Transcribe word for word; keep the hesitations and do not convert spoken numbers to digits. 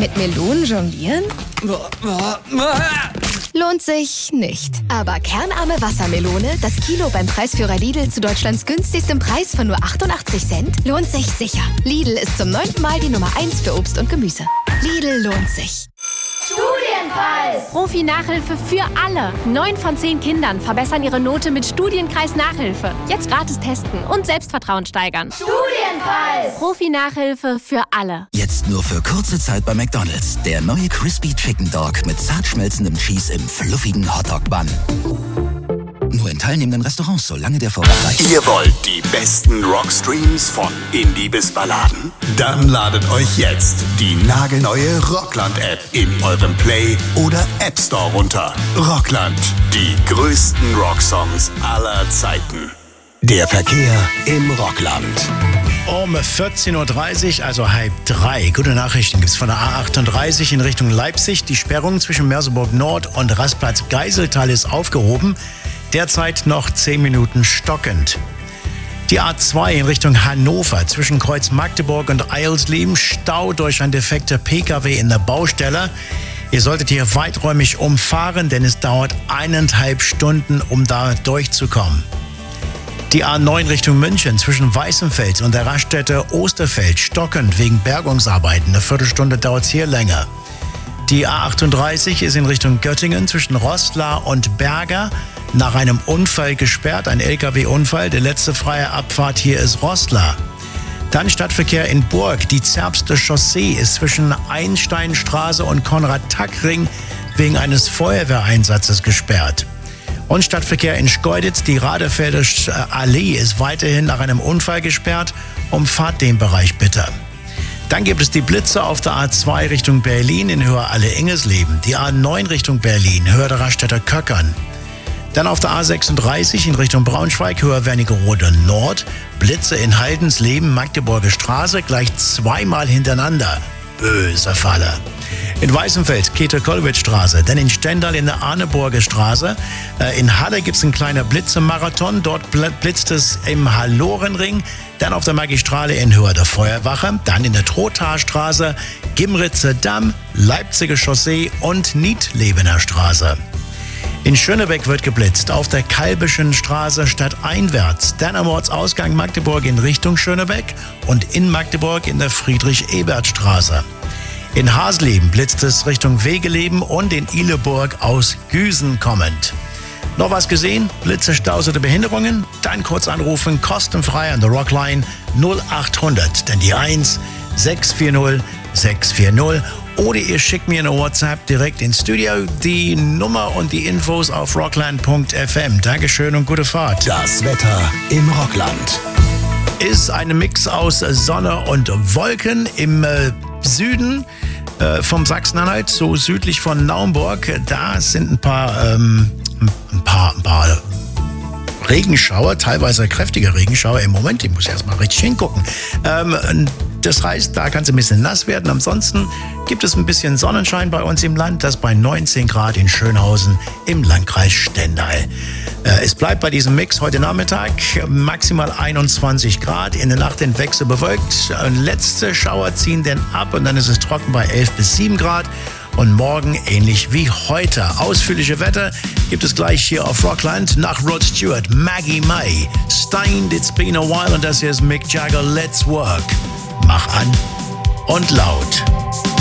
Mit Melonen jonglieren? Lohnt sich nicht. Aber kernarme Wassermelone, das Kilo beim Preisführer Lidl zu Deutschlands günstigstem Preis von nur achtundachtzig Cent, lohnt sich sicher. Lidl ist zum neunten Mal die Nummer eins für Obst und Gemüse. Lidl lohnt sich. Studienpreis! Profi-Nachhilfe für alle. Neun von zehn Kindern verbessern ihre Note mit Studienkreis-Nachhilfe. Jetzt gratis testen und Selbstvertrauen steigern. Studienpreis! Profi-Nachhilfe für alle. Jetzt nur für kurze Zeit bei McDonald's. Der neue Crispy Chicken Dog mit zart schmelzendem Cheese im fluffigen Hotdog-Bun. Nur in teilnehmenden Restaurants, solange der Vorrat reicht. Ihr wollt die besten Rockstreams von Indie bis Balladen? Dann ladet euch jetzt die nagelneue Rockland-App in eurem Play- oder App Store runter. Rockland, die größten Rocksongs aller Zeiten. Der Verkehr im Rockland. Um vierzehn Uhr dreißig, also halb drei. Gute Nachrichten gibt's von der A achtunddreißig in Richtung Leipzig. Die Sperrung zwischen Merseburg Nord und Rastplatz Geiseltal ist aufgehoben. Derzeit noch zehn Minuten stockend. Die A zwei in Richtung Hannover zwischen Kreuz Magdeburg und Eilsleben. Stau durch ein defekter P K W in der Baustelle. Ihr solltet hier weiträumig umfahren, denn es dauert eineinhalb Stunden, um da durchzukommen. Die A neun Richtung München zwischen Weißenfels und der Raststätte Osterfeld stockend wegen Bergungsarbeiten. Eine Viertelstunde dauert es hier länger. Die A achtunddreißig ist in Richtung Göttingen zwischen Rostlar und Berger nach einem Unfall gesperrt, ein L K W-Unfall. Die letzte freie Abfahrt hier ist Rostlar. Dann Stadtverkehr in Burg. Die Zerbster Chaussee ist zwischen Einsteinstraße und Konrad-Tack-Ring wegen eines Feuerwehreinsatzes gesperrt. Und Stadtverkehr in Schkeuditz. Die Radefelder Allee ist weiterhin nach einem Unfall gesperrt. Umfahrt den Bereich bitte. Dann gibt es die Blitze auf der A zwei Richtung Berlin in Höhe Alle-Ingesleben. Die A neun Richtung Berlin, Höhe der Raststätter Köckern. Dann auf der A sechsunddreißig in Richtung Braunschweig, Höhe Wernigerode Nord. Blitze in Haldensleben, Magdeburger Straße, gleich zweimal hintereinander. Böse Falle. In Weißenfels, Käthe-Kollwitz-Straße, dann in Stendal in der Arneburger Straße. In Halle gibt es einen kleinen Blitzemarathon, dort blitzt es im Hallorenring. Dann auf der Magistrale in Höhe der Feuerwache, dann in der Trothaarstraße, Gimritzer Damm, Leipziger Chaussee und Niedlebener Straße. In Schönebeck wird geblitzt, auf der Kalbischen Straße stadteinwärts, dann am Ortsausgang Magdeburg in Richtung Schönebeck und in Magdeburg in der Friedrich-Ebert-Straße. In Hasleben blitzt es Richtung Wegeleben und in Ihleburg aus Güsen kommend. Noch was gesehen? Blitze, Staus oder Behinderungen? Dann kurz anrufen, kostenfrei an der Rockline null achthundert, denn die eins sechs vier null sechs vier null. Oder ihr schickt mir eine WhatsApp direkt ins Studio. Die Nummer und die Infos auf rockland punkt f m. Dankeschön und gute Fahrt. Das Wetter im Rockland ist ein Mix aus Sonne und Wolken im äh, Süden äh, vom Sachsen-Anhalt, so südlich von Naumburg. Da sind ein paar, ähm, ein paar, ein paar Regenschauer, teilweise kräftige Regenschauer. Im Moment, ich muss erst mal richtig hingucken. Ähm, Das heißt, da kann es ein bisschen nass werden. Ansonsten gibt es ein bisschen Sonnenschein bei uns im Land. Das bei neunzehn Grad in Schönhausen im Landkreis Stendal. Äh, es bleibt bei diesem Mix heute Nachmittag maximal einundzwanzig Grad. In der Nacht den Wechsel bewölkt. Letzte Schauer ziehen dann ab und dann ist es trocken bei elf bis sieben Grad. Und morgen ähnlich wie heute. Ausführliche Wetter gibt es gleich hier auf Rockland nach Rod Stewart, Maggie May, Stained, It's Been a While und das hier ist Mick Jagger, Let's Work. Mach an und laut.